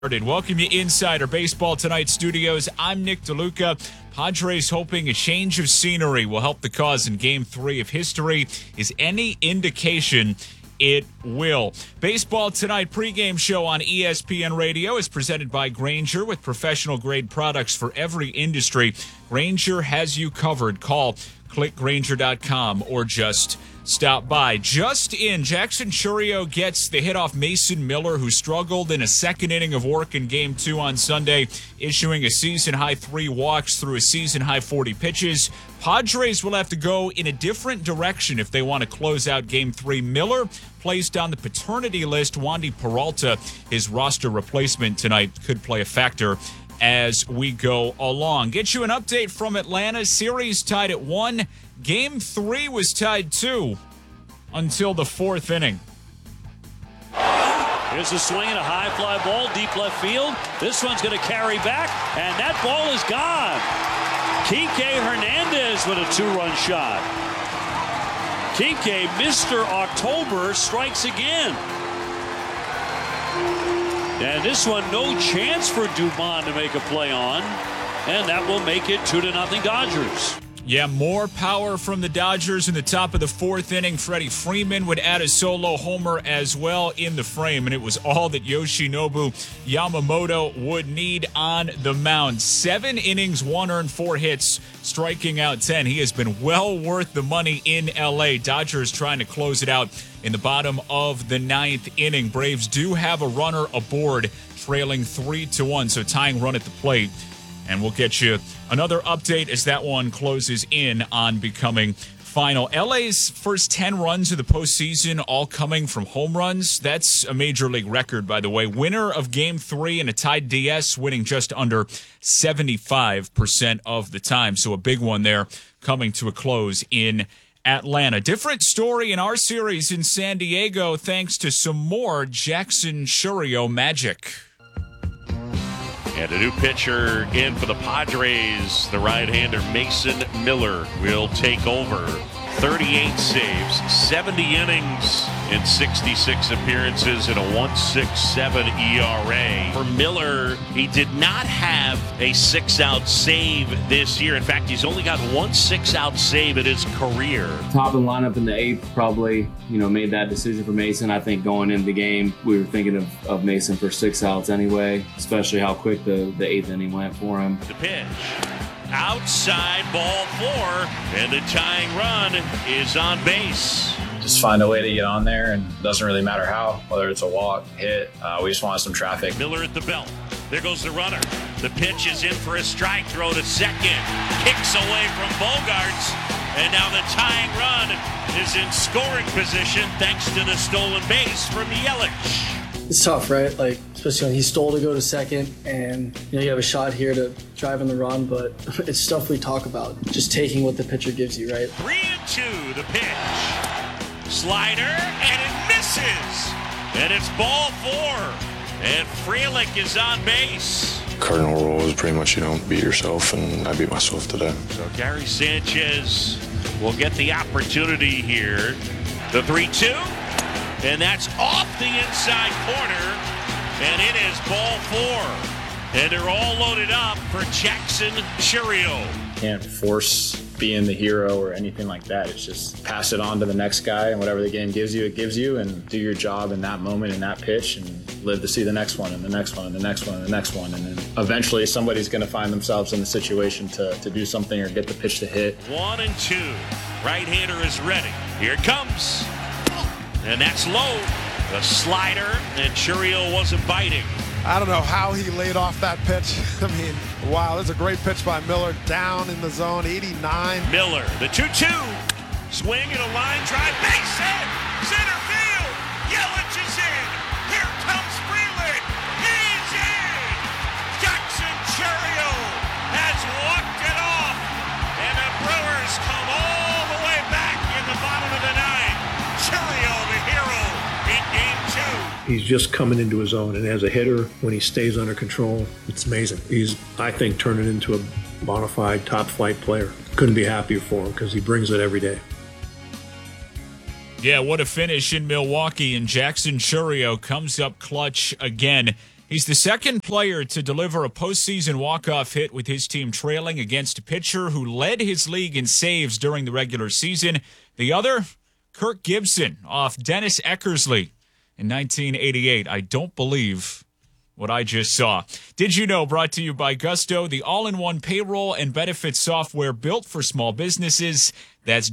Welcome you inside our Baseball Tonight studios. I'm Nick DeLuca. Padres hoping a change of scenery will help the cause in Game 3. If history is any indication, it will. Baseball Tonight pregame show on ESPN Radio is presented by Grainger with professional-grade products for every industry. Grainger has you covered. Call clickgrainger.com or just stop by. Just in, Jackson Chourio gets the hit off Mason Miller, who struggled in a second inning of work in Game 2 on Sunday, issuing a season-high 3 walks through a season-high 40 pitches. Padres will have to go in a different direction if they want to close out Game 3. Miller placed on the paternity list. Wandy Peralta, his roster replacement tonight, could play a factor as we go along. Get you an update from Atlanta. Series tied at 1. Game 3 was tied 2 until the 4th inning. Here's a swing and a high fly ball, deep left field. This one's going to carry back, and that ball is gone. Kike Hernandez with a 2-run shot. Kike, Mr. October, strikes again. And this one, no chance for Dubon to make a play on. And that will make it 2-0 Dodgers. Yeah, more power from the Dodgers in the top of the 4th inning. Freddie Freeman would add a solo homer as well in the frame, and it was all that Yoshinobu Yamamoto would need on the mound. 7 innings, 1 earned, 4 hits, striking out 10. He has been well worth the money in L.A. Dodgers trying to close it out in the bottom of the 9th inning. Braves do have a runner aboard, trailing 3-1, so tying run at the plate. And we'll get you another update as that one closes in on becoming final. LA's first 10 runs of the postseason, all coming from home runs. That's a major league record, by the way. Winner of Game 3 and a tied DS, winning just under 75% of the time. So a big one there coming to a close in Atlanta. Different story in our series in San Diego, thanks to some more Jackson Chourio magic. And a new pitcher in for the Padres, the right-hander Mason Miller will take over. 38 saves, 70 innings in 66 appearances and a 1.67 ERA. For Miller, he did not have a 6-out save this year. In fact, he's only got 1 6-out save in his career. Top of the lineup in the 8th probably, made that decision for Mason. I think going into the game, we were thinking of Mason for 6 outs anyway, especially how quick the 8th inning went for him. The pitch. Outside ball 4, and the tying run is on base. Just find a way to get on there, and it doesn't really matter how, whether it's a walk, hit, we just want some traffic. Miller at the belt. There goes the runner. The pitch is in for a strike throw to second. Kicks away from Bogaerts, and now the tying run is in scoring position thanks to the stolen base from Yelich. It's tough, right? Especially when he stole to go to second, and you have a shot here to drive in the run, but it's stuff we talk about. Just taking what the pitcher gives you, right? 3-2, the pitch. Slider, and it misses. And it's ball 4. And Frelick is on base. Cardinal rule is pretty much beat yourself, and I beat myself today. So Gary Sanchez will get the opportunity here. The 3-2. And that's off the inside corner, and it is ball 4. And they're all loaded up for Jackson Chourio. Can't force being the hero or anything like that. It's just pass it on to the next guy, and whatever the game gives you, it gives you, and do your job in that moment, in that pitch, and live to see the next one, and the next one, and the next one, and the next one. And then eventually somebody's going to find themselves in the situation to do something or get the pitch to hit. 1-2. Right-hander is ready. Here it comes. And that's low. The slider, and Chourio wasn't biting. I don't know how he laid off that pitch. Wow, that's a great pitch by Miller. Down in the zone, 89. Miller, the 2-2. Swing and a line drive. Base hit. Center field. Yelich is in. Here comes Frelick. He's in. Jackson Chourio has walked it off. And the Brewers come all the way back in the bottom of the 9th. Chourio, the hero, in Game 2. He's just coming into his own, and as a hitter, when he stays under control, it's amazing. He's, I think, turning into a bona fide top-flight player. Couldn't be happier for him because he brings it every day. Yeah, what a finish in Milwaukee, and Jackson Chourio comes up clutch again He's the second player to deliver a postseason walk-off hit with his team trailing against a pitcher who led his league in saves during the regular season. The other, Kirk Gibson off Dennis Eckersley in 1988. I don't believe what I just saw. Did you know? Brought to you by Gusto, the all-in-one payroll and benefits software built for small businesses. That's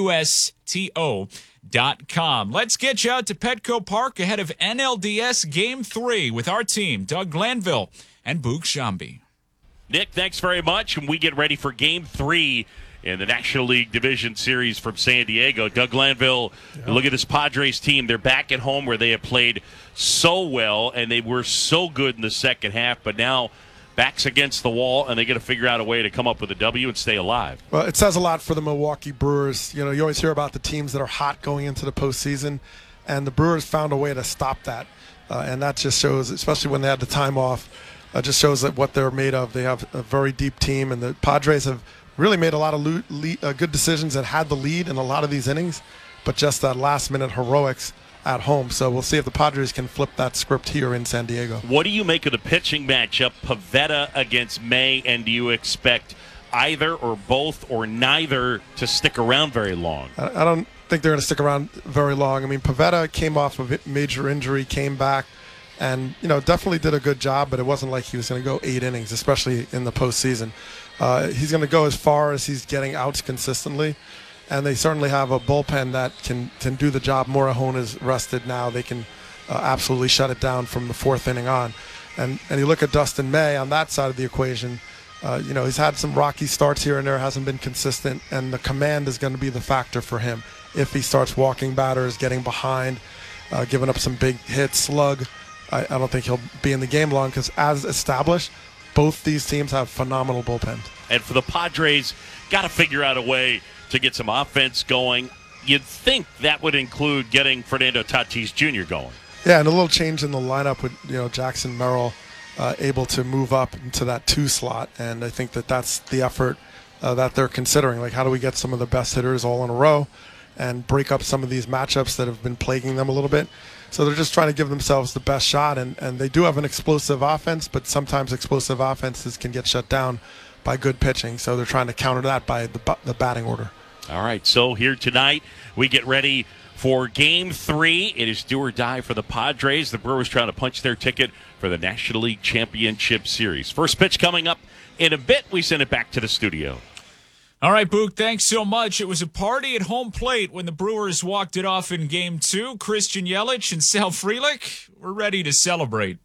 GUSTO.com. Let's get you out to Petco Park ahead of NLDS Game 3 with our team, Doug Glanville and Boog Shambi. Nick, thanks very much. And we get ready for Game 3 in the National League Division Series from San Diego. Doug Glanville, look at this Padres team. They're back at home where they have played so well, and they were so good in the second half, but now backs against the wall, and they got to figure out a way to come up with a W and stay alive. Well, it says a lot for the Milwaukee Brewers. You know, you always hear about the teams that are hot going into the postseason, and the Brewers found a way to stop that. And that just shows, especially when they had the time off, just shows that what they're made of. They have a very deep team, and the Padres have really made a lot of good decisions and had the lead in a lot of these innings, but just that last-minute heroics at home. So we'll see if the Padres can flip that script here in San Diego. What do you make of the pitching matchup, Pivetta against May, and do you expect either or both or neither to stick around very long? I don't think they're going to stick around very long. I mean, Pivetta came off of a major injury, came back, and definitely did a good job, but it wasn't like he was going to go 8 innings, especially in the postseason. He's going to go as far as he's getting outs consistently. And they certainly have a bullpen that can do the job. Morahone is rested now. They can absolutely shut it down from the 4th inning on. And you look at Dustin May on that side of the equation. He's had some rocky starts here and there, hasn't been consistent, and the command is going to be the factor for him. If he starts walking batters, getting behind, giving up some big hits, slug, I don't think he'll be in the game long because, as established, both these teams have phenomenal bullpens. And for the Padres, got to figure out a way to get some offense going. You'd think that would include getting Fernando Tatis Jr. going. Yeah, and a little change in the lineup with Jackson Merrill able to move up into that 2 slot, and I think that's the effort that they're considering. Like, how do we get some of the best hitters all in a row and break up some of these matchups that have been plaguing them a little bit? So they're just trying to give themselves the best shot, and they do have an explosive offense, but sometimes explosive offenses can get shut down by good pitching. So they're trying to counter that by the batting order. All right, so here tonight we get ready for Game 3. It is do or die for the Padres. The Brewers trying to punch their ticket for the National League Championship Series. First pitch coming up in a bit. We send it back to the studio. All right, Boog, thanks so much. It was a party at home plate when the Brewers walked it off in Game 2. Christian Yelich and Sal Frelick were ready to celebrate.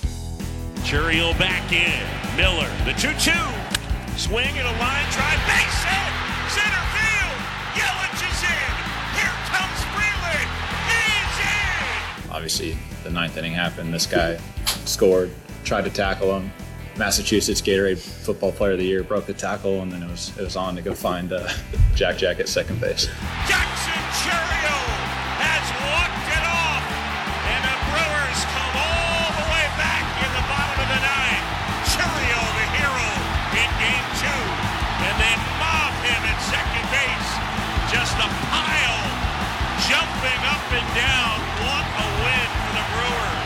Churiel back in. Miller, the 2-2. Swing and a line drive. Base hit. Center field. Yelich is in. Here comes Frelick. He's in. Obviously, the 9th inning happened. This guy scored, tried to tackle him. Massachusetts Gatorade Football Player of the Year, broke the tackle, and then it was on to go find Jack at second base. Jackson Churiel has walked it off, and the Brewers come all the way back in the bottom of the 9th. Churiel, the hero, in Game 2, and they mob him at second base. Just a pile, jumping up and down. What a win for the Brewers.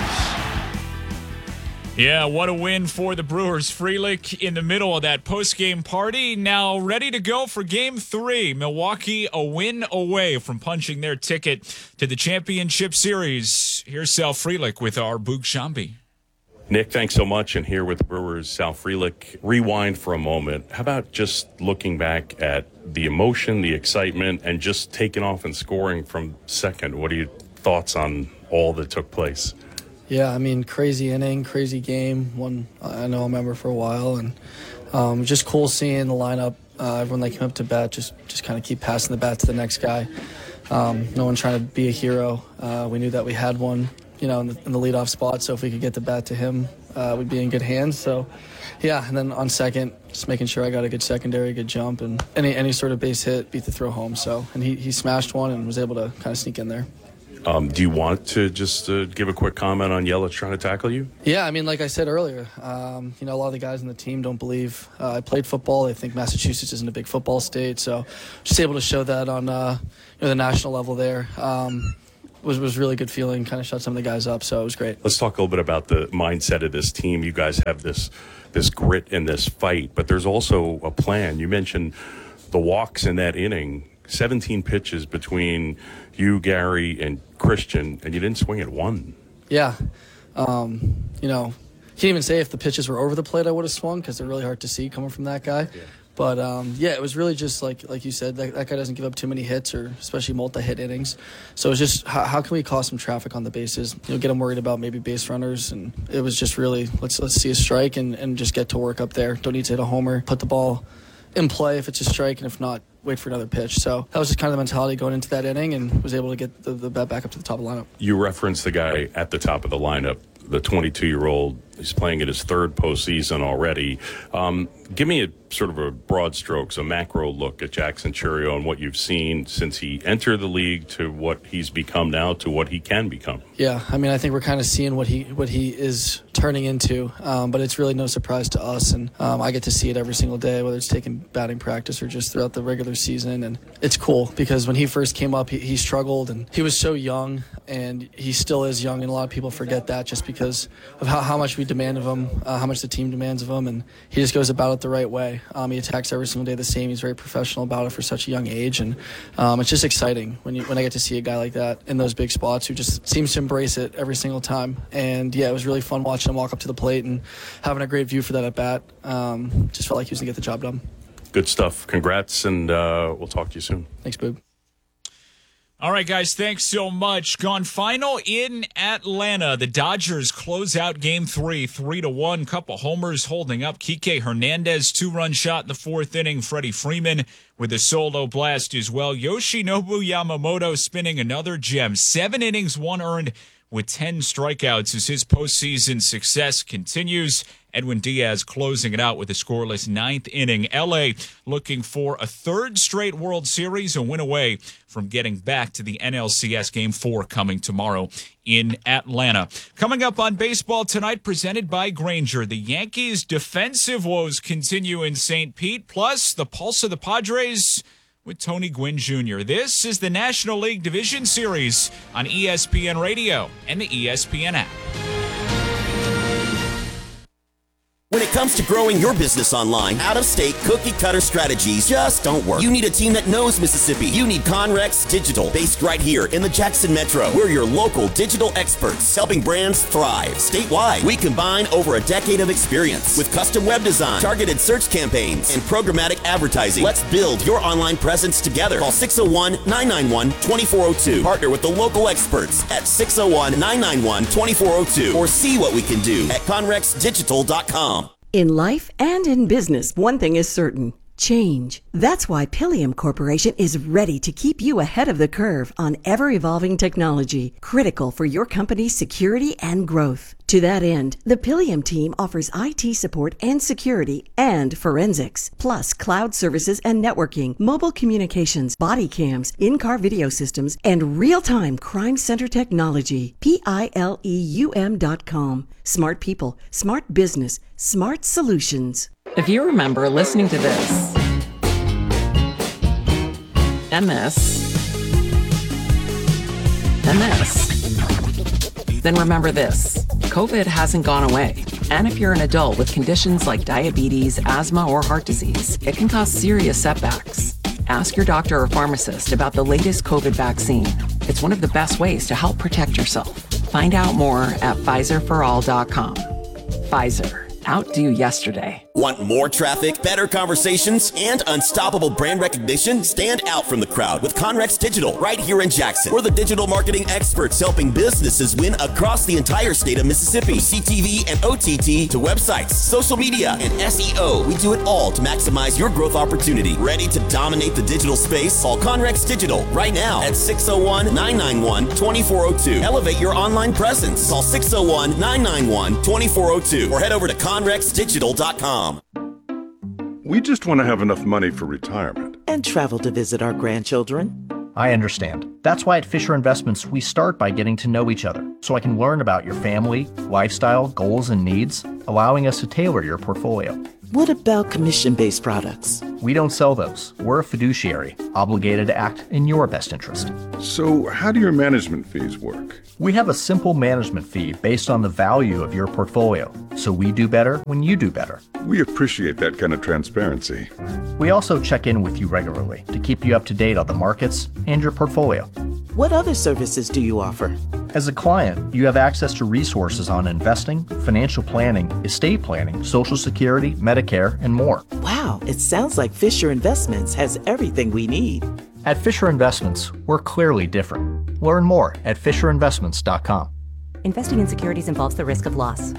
Yeah, what a win for the Brewers. Frelick in the middle of that post-game party, now ready to go for Game 3. Milwaukee a win away from punching their ticket to the championship series. Here's Sal Frelick with our Boog Shambi. Nick, thanks so much. And here with the Brewers, Sal Frelick. Rewind for a moment. How about just looking back at the emotion, the excitement, and just taking off and scoring from second? What are your thoughts on all that took place? Yeah, I mean, crazy inning, crazy game. One I know I'll remember for a while, and just cool seeing the lineup. Everyone that came up to bat just kind of keep passing the bat to the next guy. No one trying to be a hero. We knew that we had one, in the leadoff spot. So if we could get the bat to him, we'd be in good hands. So, yeah, and then on second, just making sure I got a good secondary, good jump, and any sort of base hit, beat the throw home. So, and he smashed one and was able to kind of sneak in there. Do you want to just give a quick comment on Yelich trying to tackle you? Yeah, I mean, like I said earlier, a lot of the guys on the team don't believe I played football. They think Massachusetts isn't a big football state, so just able to show that on the national level there. was really good feeling, kind of shut some of the guys up, so it was great. Let's talk a little bit about the mindset of this team. You guys have this grit and this fight, but there's also a plan. You mentioned the walks in that inning, 17 pitches between you, Gary, and Christian, and you didn't swing at one. Yeah. Can't even say if the pitches were over the plate I would have swung, because they're really hard to see coming from that guy. Yeah. But, it was really just like you said, that guy doesn't give up too many hits, or especially multi-hit innings. So it was just how can we cause some traffic on the bases, get them worried about maybe base runners. And it was just really, let's see a strike and just get to work up there. Don't need to hit a homer, put the ball in play if it's a strike, and if not, wait for another pitch. So that was just kind of the mentality going into that inning, and was able to get the bat back up to the top of the lineup. You referenced the guy at the top of the lineup, the 22-year-old. He's playing in his third postseason already. Give me a sort of a broad strokes, a macro look at Jackson Chourio and what you've seen since he entered the league to what he's become now to what he can become. Yeah, I think we're kind of seeing what he is turning into, but it's really no surprise to us, and I get to see it every single day, whether it's taking batting practice or just throughout the regular season. And it's cool because when he first came up, he struggled, and he was so young, and he still is young, and a lot of people forget that just because of how much we demand of him, how much the team demands of him, and he just goes about it the right way. He attacks every single day the same. He's very professional about it for such a young age, and it's just exciting when I get to see a guy like that in those big spots who just seems to embrace it every single time. And yeah, it was really fun watching him walk up to the plate and having a great view for that at bat. Just felt like he was going to get the job done. Good stuff. Congrats, and we'll talk to you soon. Thanks, Boob. All right, guys, thanks so much. Gone final in Atlanta. The Dodgers close out Game 3, 3-1. Couple homers holding up. Kike Hernandez, 2-run shot in the fourth inning. Freddie Freeman with a solo blast as well. Yoshinobu Yamamoto spinning another gem. 7 innings, 1 earned with 10 strikeouts as his postseason success continues. Edwin Diaz closing it out with a scoreless 9th inning. L.A. looking for a 3rd straight World Series, a win away from getting back to the NLCS Game 4 coming tomorrow in Atlanta. Coming up on Baseball Tonight, presented by Grainger, the Yankees' defensive woes continue in St. Pete, plus the pulse of the Padres with Tony Gwynn Jr. This is the National League Division Series on ESPN Radio and the ESPN app. When it comes to growing your business online, out-of-state cookie-cutter strategies just don't work. You need a team that knows Mississippi. You need Conrex Digital, based right here in the Jackson Metro. We're your local digital experts, helping brands thrive statewide. We combine over a decade of experience with custom web design, targeted search campaigns, and programmatic advertising. Let's build your online presence together. Call 601-991-2402. Partner with the local experts at 601-991-2402, or see what we can do at conrexdigital.com. In life and in business, one thing is certain: change. That's why Pilium Corporation is ready to keep you ahead of the curve on ever-evolving technology, critical for your company's security and growth. To that end, the Pilium team offers IT support and security and forensics, plus cloud services and networking, mobile communications, body cams, in-car video systems, and real-time crime center technology. Pileum.com. Smart people, smart business, smart solutions. If you remember listening to this, and this, then remember this: COVID hasn't gone away. And if you're an adult with conditions like diabetes, asthma, or heart disease, it can cause serious setbacks. Ask your doctor or pharmacist about the latest COVID vaccine. It's one of the best ways to help protect yourself. Find out more at PfizerForAll.com. Pfizer. Outdo yesterday. Want more traffic, better conversations, and unstoppable brand recognition? Stand out from the crowd with Conrex Digital right here in Jackson. We're the digital marketing experts helping businesses win across the entire state of Mississippi. CTV and OTT to websites, social media, and SEO. We do it all to maximize your growth opportunity. Ready to dominate the digital space? Call Conrex Digital right now at 601-991-2402. Elevate your online presence. Call 601-991-2402 or head over to conrexdigital.com. We just want to have enough money for retirement. And travel to visit our grandchildren. I understand. That's why at Fisher Investments, we start by getting to know each other, so I can learn about your family, lifestyle, goals, and needs, allowing us to tailor your portfolio. What about commission-based products? We don't sell those. We're a fiduciary, obligated to act in your best interest. So how do your management fees work? We have a simple management fee based on the value of your portfolio, so we do better when you do better. We appreciate that kind of transparency. We also check in with you regularly to keep you up to date on the markets and your portfolio. What other services do you offer? As a client, you have access to resources on investing, financial planning, estate planning, Social Security, Medicare, and more. Wow, it sounds like Fisher Investments has everything we need. At Fisher Investments, we're clearly different. Learn more at FisherInvestments.com. Investing in securities involves the risk of loss.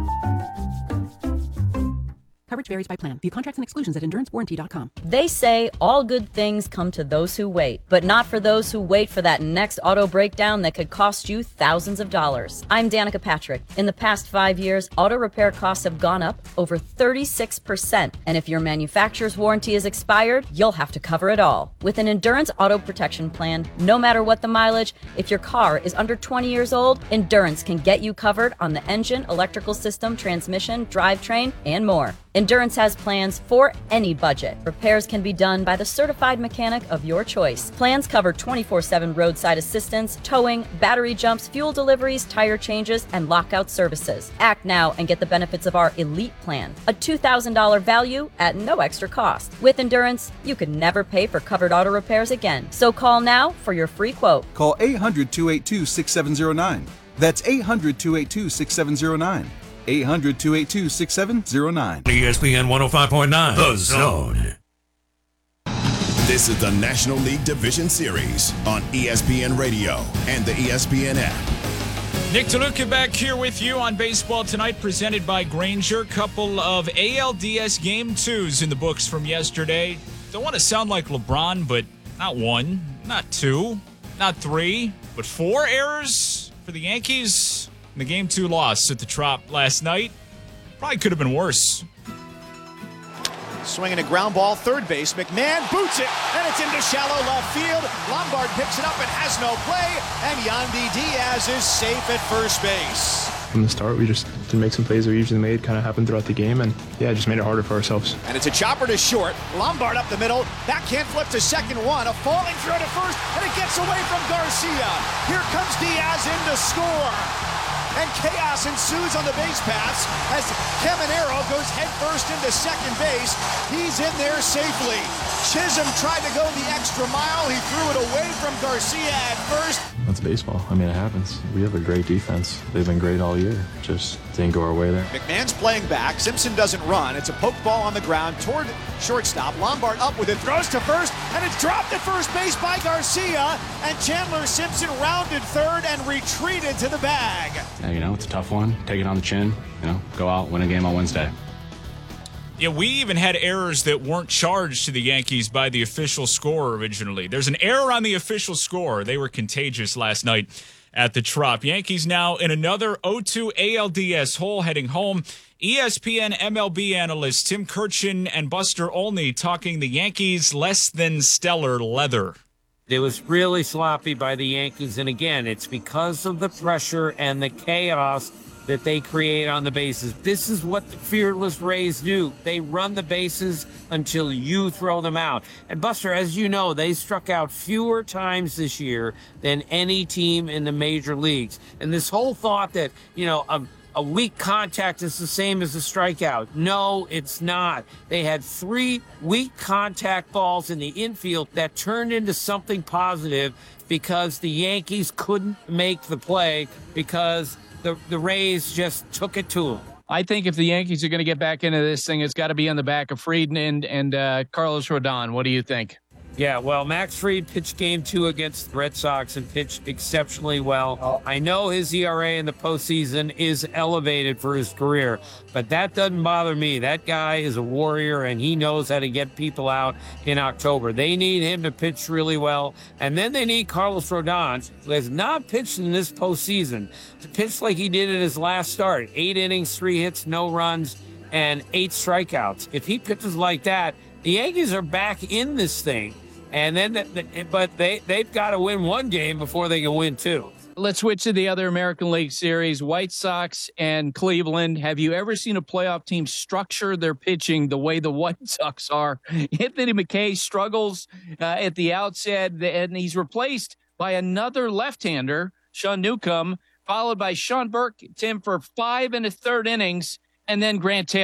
Coverage varies by plan. View contracts and exclusions at EnduranceWarranty.com. They say all good things come to those who wait, but not for those who wait for that next auto breakdown that could cost you thousands of dollars. I'm Danica Patrick. In the past 5 years, auto repair costs have gone up over 36%. And if your manufacturer's warranty is expired, you'll have to cover it all. With an Endurance Auto Protection Plan, no matter what the mileage, if your car is under 20 years old, Endurance can get you covered on the engine, electrical system, transmission, drivetrain, and more. Endurance has plans for any budget. Repairs can be done by the certified mechanic of your choice. Plans cover 24/7 roadside assistance, towing, battery jumps, fuel deliveries, tire changes, and lockout services. Act now and get the benefits of our Elite Plan, a $2,000 value at no extra cost. With Endurance, you can never pay for covered auto repairs again. So call now for your free quote. Call 800-282-6709. That's 800-282-6709. 800-282-6709. ESPN 105.9, The Zone. This is the National League Division Series on ESPN Radio and the ESPN app. Nick DeLuca back here with you on Baseball Tonight, presented by Grainger. Couple of ALDS Game 2s in the books from yesterday. Don't want to sound like LeBron, but not one, not two, not three, but 4 errors for the Yankees. The Game 2 loss at the Trop last night probably could have been worse. Swinging a ground ball, third base. McMahon boots it, and it's into shallow left field. Lombard picks it up and has no play, and Yandy Diaz is safe at first base. From the start, we just didn't make some plays we usually made, kind of happened throughout the game, and yeah, it just made it harder for ourselves. And it's a chopper to short. Lombard up the middle. Backhand flip to second one. A falling throw to first, and it gets away from Garcia. Here comes Diaz in to score. And chaos ensues on the base paths as Caminero goes headfirst into second base. He's in there safely. Chisholm tried to go the extra mile. He threw it away from Garcia at first. That's baseball. I mean, it happens. We have a great defense. They've been great all year. Just didn't go our way there. McMahon's playing back. Simpson doesn't run. It's a poke ball on the ground toward shortstop. Lombard up with it, throws to first, and it's dropped at first base by Garcia. And Chandler Simpson rounded third and retreated to the bag. Yeah, it's a tough one. Take it on the chin. Go out, win a game on Wednesday. Yeah, we even had errors that weren't charged to the Yankees by the official score originally. There's an error on the official score. They were contagious last night at the Trop. Yankees now in another 0-2 ALDS hole heading home. ESPN MLB analysts Tim Kurkjian and Buster Olney talking the Yankees less than stellar leather. It was really sloppy by the Yankees, and again, it's because of the pressure and the chaos that they create on the bases. This is what the fearless Rays do. They run the bases until you throw them out. And Buster, as you know, they struck out fewer times this year than any team in the major leagues. And this whole thought that, a weak contact is the same as a strikeout. No, it's not. They had 3 weak contact balls in the infield that turned into something positive because the Yankees couldn't make the play because the Rays just took it to them. I think if the Yankees are going to get back into this thing, it's got to be on the back of Fried and Carlos Rodon. What do you think? Yeah, well, Max Fried pitched Game 2 against the Red Sox and pitched exceptionally well. I know his ERA in the postseason is elevated for his career, but that doesn't bother me. That guy is a warrior, and he knows how to get people out in October. They need him to pitch really well, and then they need Carlos Rodon, who has not pitched in this postseason, to pitch like he did in his last start. 8 innings, 3 hits, no runs, and 8 strikeouts. If he pitches like that, the Yankees are back in this thing. And then, but they've got to win 1 game before they can win 2. Let's switch to the other American League Series, White Sox and Cleveland. Have you ever seen a playoff team structure their pitching the way the White Sox are? Anthony McKay struggles at the outset, and he's replaced by another left-hander, Sean Newcomb, followed by Sean Burke, Tim, for 5 1/3 innings, and then Grant Taylor.